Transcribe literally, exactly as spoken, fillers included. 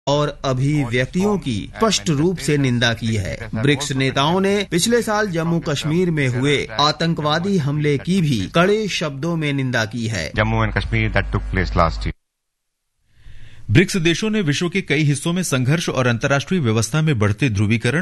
और अभिव्यक्तियों की स्पष्ट रूप से निंदा की है। ब्रिक्स नेताओं ने पिछले साल जम्मू कश्मीर में हुए आतंकवादी हमले की भी कड़े शब्दों में निंदा की है। Jammu and Kashmir that took place last year. BRICS देशों ने विश्व के कई हिस्सों में संघर्ष और अंतर्राष्ट्रीय व्यवस्था में बढ़ते ध्रुवीकरण